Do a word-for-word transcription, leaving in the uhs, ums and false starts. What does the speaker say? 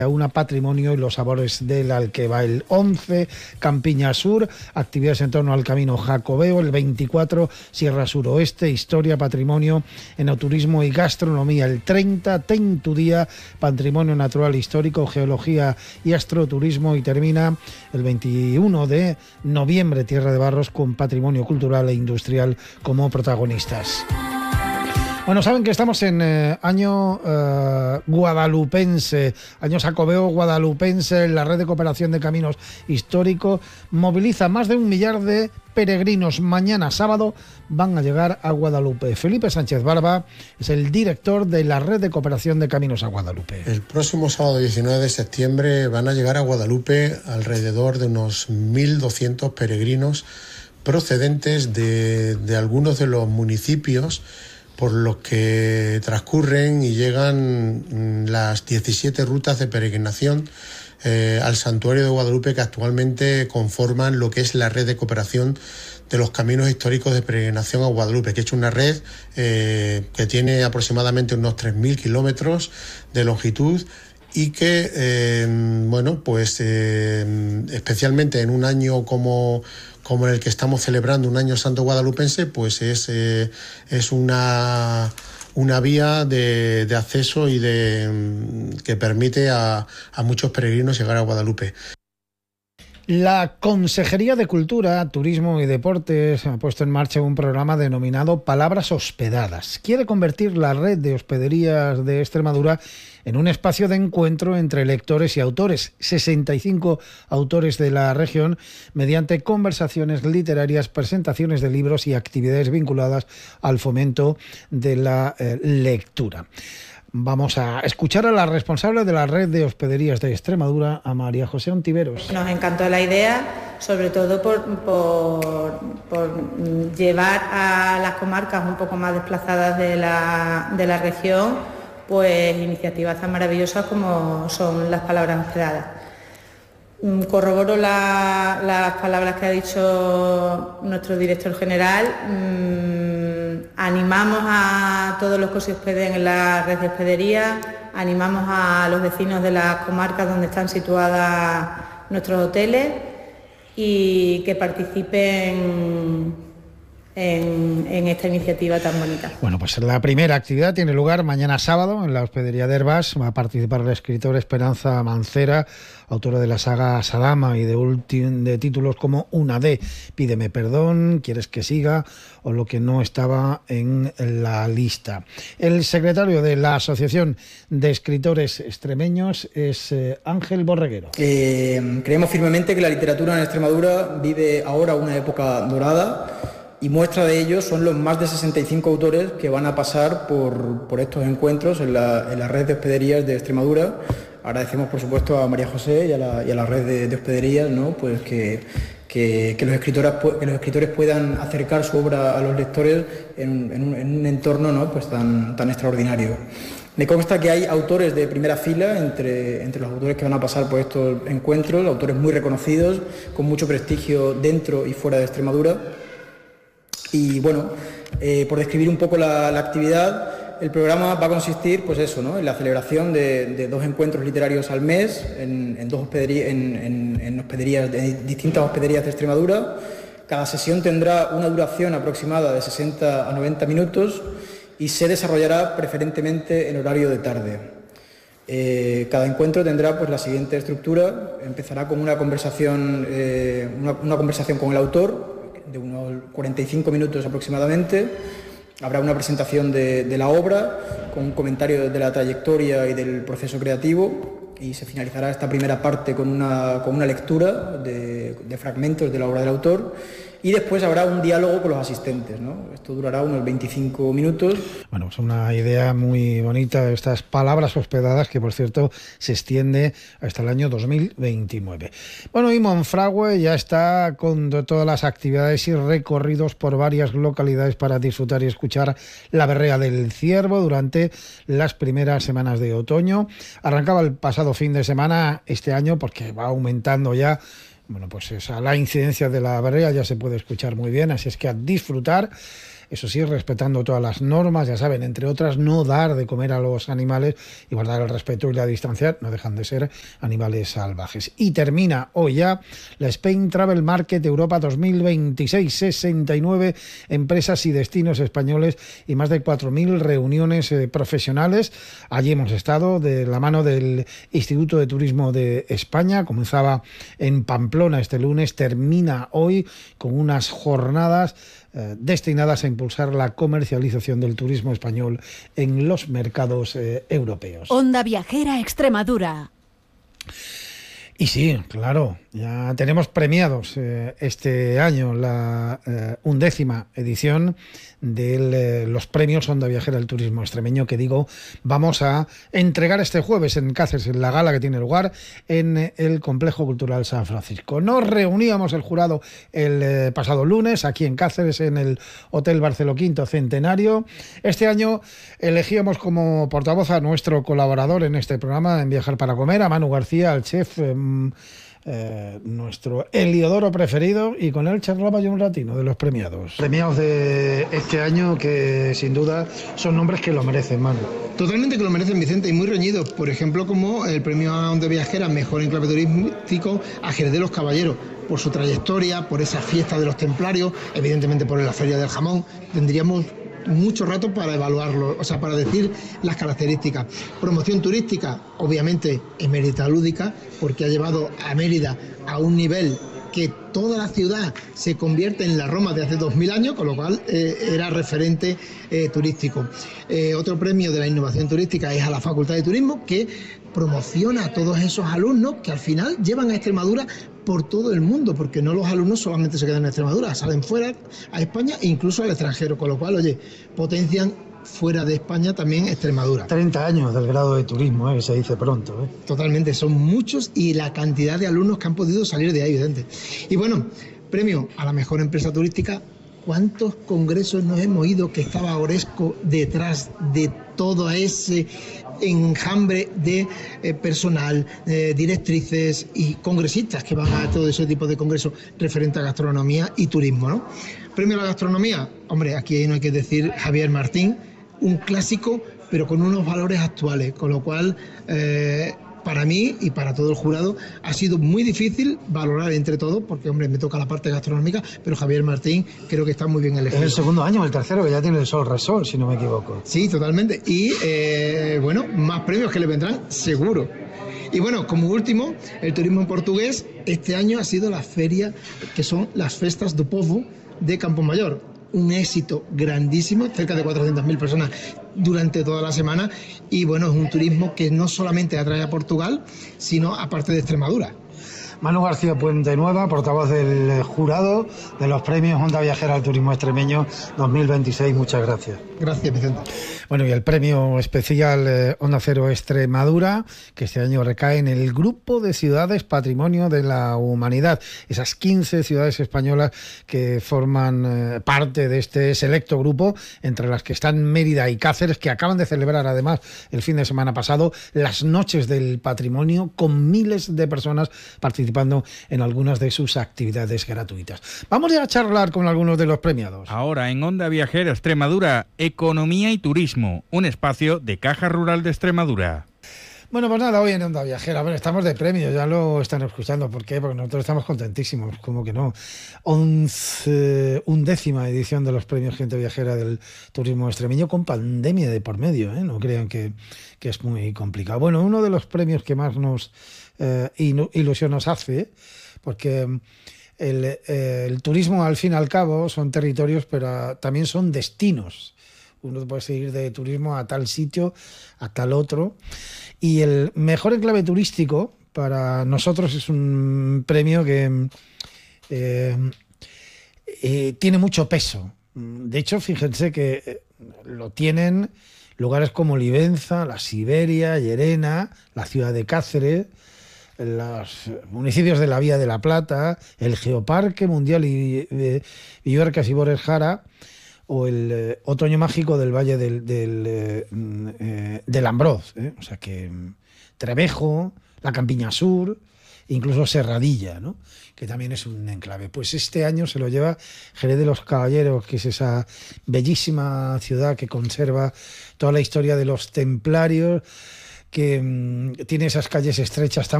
una patrimonio y los sabores del Alqueva. El once, Campiña Sur, actividades en torno al Camino Jacobeo. El veinticuatro, Sierra Suroeste, historia, patrimonio, enoturismo y gastronomía. El treinta, Ten tu Día, patrimonio natural histórico, geología y astroturismo. Y termina el veintiuno de noviembre, Tierra de Barros, con patrimonio cultural e industrial como protagonistas. Bueno, saben que estamos en eh, año eh, guadalupense, año Jacobeo guadalupense. La Red de Cooperación de Caminos Históricos moviliza más de un millar de peregrinos. Mañana sábado van a llegar a Guadalupe. Felipe Sánchez Barba es el director de la Red de Cooperación de Caminos a Guadalupe. El próximo sábado diecinueve de septiembre van a llegar a Guadalupe alrededor de unos mil doscientos peregrinos procedentes de, de algunos de los municipios por los que transcurren y llegan las diecisiete rutas de peregrinación eh, al santuario de Guadalupe, que actualmente conforman lo que es la red de cooperación de los caminos históricos de peregrinación a Guadalupe, que es una red eh, que tiene aproximadamente unos tres mil kilómetros de longitud y que, eh, bueno, pues eh, especialmente en un año como... como en el que estamos celebrando un año santo guadalupense, pues es, eh, es una, una vía de, de acceso y de que permite a, a muchos peregrinos llegar a Guadalupe. La Consejería de Cultura, Turismo y Deportes ha puesto en marcha un programa denominado Palabras Hospedadas. Quiere convertir la red de hospederías de Extremadura en un espacio de encuentro entre lectores y autores, sesenta y cinco autores de la región, mediante conversaciones literarias, presentaciones de libros y actividades vinculadas al fomento de la eh, lectura. Vamos a escuchar a la responsable de la Red de Hospederías de Extremadura, a María José Ontiveros. Nos encantó la idea, sobre todo por, por, por llevar a las comarcas un poco más desplazadas de la, de la región, pues iniciativas tan maravillosas como son las palabras hospedadas. Corroboro la, las palabras que ha dicho nuestro director general. Animamos a todos los que se hospeden en la red de hospedería, animamos a los vecinos de las comarcas donde están situadas nuestros hoteles y que participen en, en esta iniciativa tan bonita. Bueno, pues la primera actividad tiene lugar mañana sábado en la hospedería de Herbás. Va a participar la escritora Esperanza Mancera, autora de la saga Sadama y de, ulti- de títulos como Una D, Pídeme perdón, Quieres que siga o Lo que no estaba en la lista. El secretario de la Asociación de Escritores Extremeños es eh, Ángel Borreguero. Eh, creemos firmemente que la literatura en Extremadura vive ahora una época dorada, y muestra de ello son los más de sesenta y cinco autores que van a pasar por, por estos encuentros en la, en la red de hospederías de Extremadura. Agradecemos, por supuesto, a María José y a la, y a la red de, de hospederías, ¿no? Pues que, que, que, los escritores, que los escritores puedan acercar su obra a los lectores en, en, un, en un entorno, ¿no? Pues tan, tan extraordinario. Me consta que hay autores de primera fila entre, entre los autores que van a pasar por estos encuentros, autores muy reconocidos, con mucho prestigio dentro y fuera de Extremadura. Y bueno, eh, por describir un poco la, la actividad, el programa va a consistir, pues eso, ¿no?, en la celebración de, de dos encuentros literarios al mes, en, en, dos hospederías, en, en, en hospederías, de distintas hospederías de Extremadura. Cada sesión tendrá una duración aproximada de sesenta a noventa minutos y se desarrollará preferentemente en horario de tarde. Eh, cada encuentro tendrá pues la siguiente estructura. Empezará con una conversación, eh, una, una conversación con el autor, de unos cuarenta y cinco minutos aproximadamente. Habrá una presentación de, de la obra, con un comentario de la trayectoria y del proceso creativo, y se finalizará esta primera parte con una, con una lectura de, de fragmentos de la obra del autor. Y después habrá un diálogo con los asistentes, ¿no? Esto durará unos veinticinco minutos. Bueno, es una idea muy bonita, estas palabras hospedadas, que por cierto se extiende hasta el año dos mil veintinueve. Bueno, y Monfragüe ya está con todas las actividades y recorridos por varias localidades para disfrutar y escuchar la berrea del ciervo durante las primeras semanas de otoño. Arrancaba el pasado fin de semana, este año, porque va aumentando ya. Bueno, pues esa, la incidencia de la berrea ya se puede escuchar muy bien, así es que a disfrutar. eso sí, respetando todas las normas, ya saben, entre otras, no dar de comer a los animales y guardar el respeto y la distancia, no dejan de ser animales salvajes. Y termina hoy ya la Spain Travel Market Europa dos mil veintiséis, sesenta y nueve empresas y destinos españoles y más de cuatro mil reuniones eh, profesionales. Allí hemos estado de la mano del Instituto de Turismo de España. Comenzaba en Pamplona este lunes, termina hoy con unas jornadas eh, destinadas a impulsar la comercialización del turismo español en los mercados eh, europeos. Onda Viajera Extremadura. Y sí, claro, ya tenemos premiados eh, este año la eh, undécima edición de eh, los premios Onda Viajera del Turismo Extremeño, que digo, vamos a entregar este jueves en Cáceres, en la gala que tiene lugar en el Complejo Cultural San Francisco. Nos reuníamos el jurado el eh, pasado lunes aquí en Cáceres, en el Hotel Barceló Quinto Centenario. Este año elegíamos como portavoz a nuestro colaborador en este programa, en Viajar para Comer, a Manu García, al chef... Eh, Eh, nuestro Heliodoro preferido, y con él charlaba yo un ratino de los premiados. Premiados de este año que sin duda son nombres que lo merecen, Manu. Totalmente que lo merecen, Vicente, y muy reñidos. Por ejemplo, como el premio a Onda Viajera Mejor Enclave Turístico a Jerez de los Caballeros, por su trayectoria, por esa fiesta de los templarios, evidentemente por la Feria del Jamón. Tendríamos mucho rato para evaluarlo, o sea, para decir las características. Promoción turística, obviamente emérita lúdica, porque ha llevado a Mérida a un nivel que toda la ciudad se convierte en la Roma de hace dos mil años, con lo cual eh, era referente eh, turístico. Eh, otro premio de la innovación turística es a la Facultad de Turismo, que promociona a todos esos alumnos que al final llevan a Extremadura por todo el mundo, porque no los alumnos solamente se quedan en Extremadura, salen fuera a España e incluso al extranjero, con lo cual, oye, potencian fuera de España también Extremadura. treinta años del grado de turismo, eh, que se dice pronto. Eh. Totalmente, son muchos, y la cantidad de alumnos que han podido salir de ahí, evidente. Y bueno, premio a la mejor empresa turística. ¿Cuántos congresos nos hemos ido que estaba Oresco detrás de todo ese enjambre de eh, personal, eh, directrices y congresistas que van a todo ese tipo de congresos referente a gastronomía y turismo, ¿no? Premio a la gastronomía, hombre, aquí no hay que decir Javier Martín, un clásico, pero con unos valores actuales, con lo cual... Eh, para mí y para todo el jurado ha sido muy difícil valorar entre todos, porque, hombre, me toca la parte gastronómica, pero Javier Martín creo que está muy bien elegido. Es el segundo año, el tercero, que ya tiene el Sol Resol, si no me equivoco. Sí, totalmente. Y, eh, bueno, más premios que le vendrán, seguro. Y bueno, como último, el turismo en portugués, este año ha sido la feria, que son las Festas do Povo de Campomayor. Un éxito grandísimo, cerca de cuatrocientas mil personas durante toda la semana, y bueno, es un turismo que no solamente atrae a Portugal, sino aparte de Extremadura. Manu García Puente Nueva, portavoz del jurado de los premios Onda Viajera al Turismo Extremeño dos mil veintiséis, muchas gracias. Gracias, Vicente. Bueno, y el premio especial eh, Onda Cero Extremadura, que este año recae en el Grupo de Ciudades Patrimonio de la Humanidad, esas quince ciudades españolas que forman eh, parte de este selecto grupo, entre las que están Mérida y Cáceres, que acaban de celebrar además el fin de semana pasado las Noches del Patrimonio, con miles de personas participando en algunas de sus actividades gratuitas. Vamos ya a charlar con algunos de los premiados. Ahora en Onda Viajera Extremadura, Economía y Turismo, un espacio de Caja Rural de Extremadura. Bueno, pues nada, hoy en Onda Viajera, bueno, estamos de premio, ya lo están escuchando. ¿Por qué? Porque nosotros estamos contentísimos, como que no. Once, undécima edición de los premios Gente Viajera del Turismo Extremeño, con pandemia de por medio, ¿eh? No crean que, que es muy complicado. Bueno, uno de los premios que más nos eh, ilusión nos hace, porque el, eh, el turismo, al fin y al cabo, son territorios, pero también son destinos. Uno puede seguir de turismo a tal sitio, a tal otro. Y el mejor enclave turístico para nosotros es un premio que eh, eh, tiene mucho peso. De hecho, fíjense que lo tienen lugares como Livenza, la Siberia, Llerena, la ciudad de Cáceres, los municipios de la Vía de la Plata, el Geoparque Mundial y Villuercas y Bores Jara, o el eh, otoño mágico del Valle del, del, eh, eh, del Ambroz, ¿eh? O sea que Trevejo, la Campiña Sur, incluso Serradilla, ¿no? Que también es un enclave. Pues este año se lo lleva Jerez de los Caballeros, que es esa bellísima ciudad que conserva toda la historia de los templarios, que mmm, tiene esas calles estrechas tan